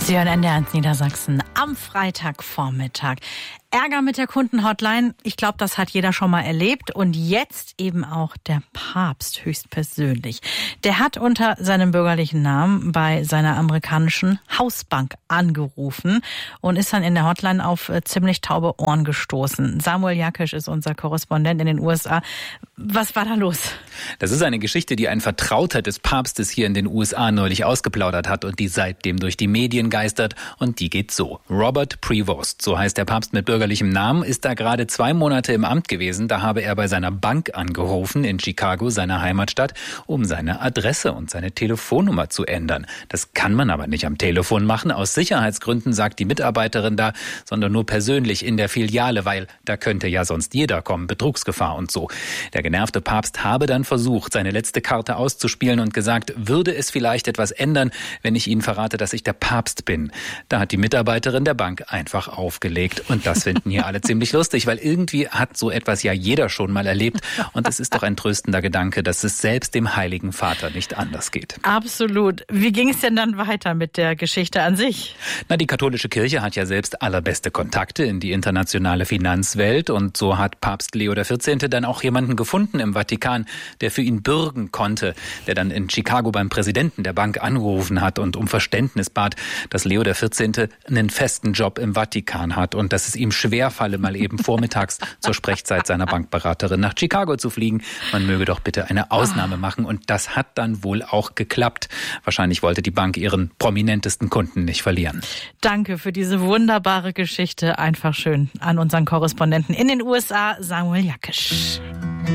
Sie hören NDR 1 Niedersachsen am Freitagvormittag. Ärger mit der Kundenhotline, ich glaube, das hat jeder schon mal erlebt. Und jetzt eben auch der Papst höchstpersönlich. Der hat unter seinem bürgerlichen Namen bei seiner amerikanischen Hausbank angerufen und ist dann in der Hotline auf ziemlich taube Ohren gestoßen. Samuel Jakisch ist unser Korrespondent in den USA. Was war da los? Das ist eine Geschichte, die ein Vertrauter des Papstes hier in den USA neulich ausgeplaudert hat und die seitdem durch die Medien geistert. Und die geht so. Robert Prevost, so heißt der Papst mit bürgerlichem Namen, ist da gerade 2 Monate im Amt gewesen. Da habe er bei seiner Bank angerufen in Chicago, seiner Heimatstadt, um seine Adresse und seine Telefonnummer zu ändern. Das kann man aber nicht am Telefon machen. Aus Sicherheitsgründen, sagt die Mitarbeiterin da, sondern nur persönlich in der Filiale, weil da könnte ja sonst jeder kommen, Betrugsgefahr und so. Der genervte Papst habe dann versucht, seine letzte Karte auszuspielen und gesagt, würde es vielleicht etwas ändern, wenn ich Ihnen verrate, dass ich der Papst bin. Da hat die Mitarbeiterin der Bank einfach aufgelegt. Und das finden hier alle ziemlich lustig, weil irgendwie hat so etwas ja jeder schon mal erlebt. Und es ist doch ein tröstender Gedanke, dass es selbst dem Heiligen Vater nicht anders geht. Absolut. Wie ging es denn dann weiter mit der Geschichte an sich? Na, die katholische Kirche hat ja selbst allerbeste Kontakte in die internationale Finanzwelt. Und so hat Papst Leo XIV. Dann auch jemanden gefunden im Vatikan, der für ihn bürgen konnte, der dann in Chicago beim Präsidenten der Bank angerufen hat und um Verständnis bat, dass Leo XIV. Einen festen Job im Vatikan hat und dass es ihm schwerfalle, mal eben vormittags zur Sprechzeit seiner Bankberaterin nach Chicago zu fliegen. Man möge doch bitte eine Ausnahme machen. Und das hat dann wohl auch geklappt. Wahrscheinlich wollte die Bank ihren prominentesten Kunden nicht verlieren. Danke für diese wunderbare Geschichte. Einfach schön an unseren Korrespondenten in den USA, Samuel Jakisch.